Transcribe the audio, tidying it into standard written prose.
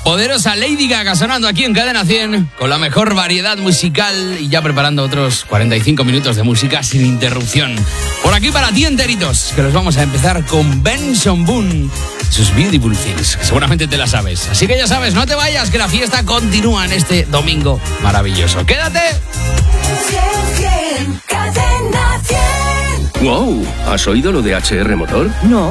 poderosa Lady Gaga sonando aquí en Cadena 100 con la mejor variedad musical y ya preparando otros 45 minutos de música sin interrupción. Por aquí para ti enteritos, que los vamos a empezar con Benson Boone, sus Beautiful Things. Seguramente te la sabes. Así que ya sabes, no te vayas, que la fiesta continúa en este domingo maravilloso. ¡Quédate! 100, Cadena 100. ¡Wow! ¿Has oído lo de HR Motor? No.